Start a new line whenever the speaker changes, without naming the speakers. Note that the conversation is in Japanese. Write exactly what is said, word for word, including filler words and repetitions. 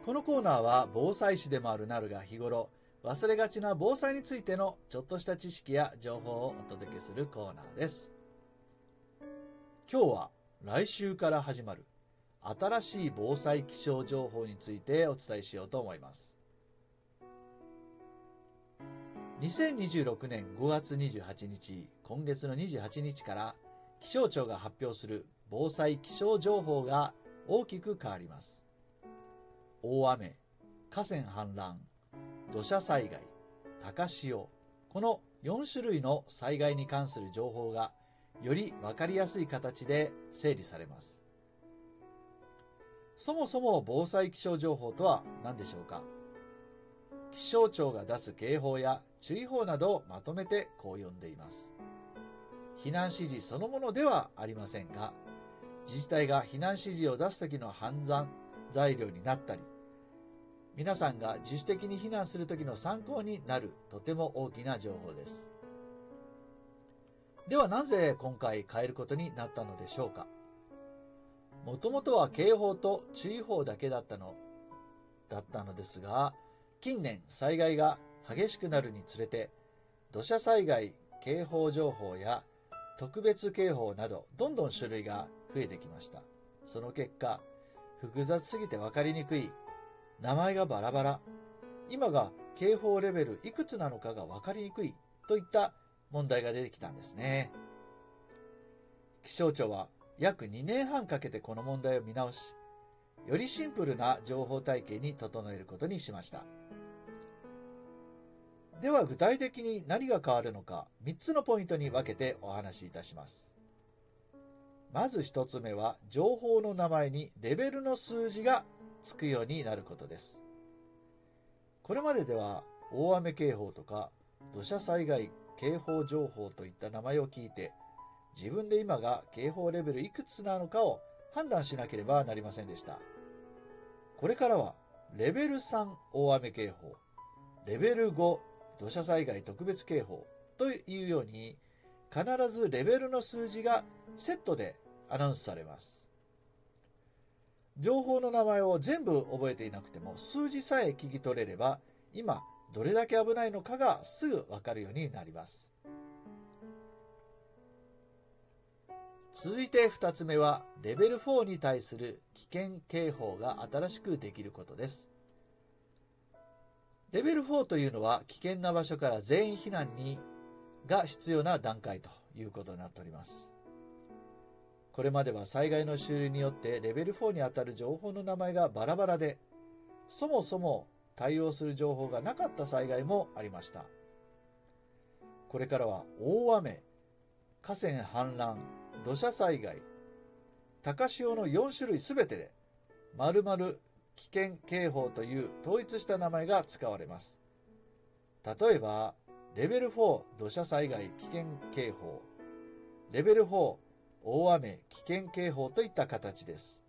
このコーナーは防災士でもあるなるが日頃忘れがちな防災についてのちょっとした知識や情報をお届けするコーナーです。今日は来週から始まる新しい防災気象情報についてお伝えしようと思います。にせんにじゅうろくねんごがつにじゅうはちにち、今月のにじゅうはちにちから気象庁が発表する防災気象情報が大きく変わります。大雨、河川氾濫、土砂災害、高潮、このよんしゅるいの災害に関する情報がよりわかりやすい形で整理されます。そもそも防災気象情報とは何でしょうか。気象庁が出す警報や注意報などをまとめてこう呼んでいます。避難指示そのものではありませんが、自治体が避難指示を出すときの判断材料になったり、皆さんが自主的に避難するときの参考になるとても大きな情報です。ではなぜ今回変えることになったのでしょうか。もともとは警報と注意報だけだったの、だったのですが、近年災害が激しくなるにつれて、土砂災害警報情報や特別警報などどんどん種類が増えてきました。その結果、複雑すぎて分かりにくい、名前がバラバラ、今が警報レベルいくつなのかが分かりにくいといった問題が出てきたんですね。気象庁は約にねんはんかけてこの問題を見直し、よりシンプルな情報体系に整えることにしました。では具体的に何が変わるのかみっつのポイントに分けてお話しいたします。まずひとつめは情報の名前にレベルの数字がつくようになることです。これまででは大雨警報とか土砂災害警報情報といった名前を聞いて自分で今が警報レベルいくつなのかを判断しなければなりませんでした。これからはレベルさん大雨警報、レベルご土砂災害特別警報というように必ずレベルの数字がセットでアナウンスされます。情報の名前を全部覚えていなくても数字さえ聞き取れれば今どれだけ危ないのかがすぐわかるようになります。続いてふたつめはレベルよんに対する危険警報が新しくできることです。レベルよんというのは危険な場所から全員避難にが必要な段階ということになっております。これまでは災害の種類によってレベルよんにあたる情報の名前がバラバラで、そもそも対応する情報がなかった災害もありました。これからは大雨、河川氾濫、土砂災害、高潮のよんしゅるいすべてで〇〇危険警報という統一した名前が使われます。例えば、レベルよん土砂災害危険警報、レベルよん大雨危険警報といった形です。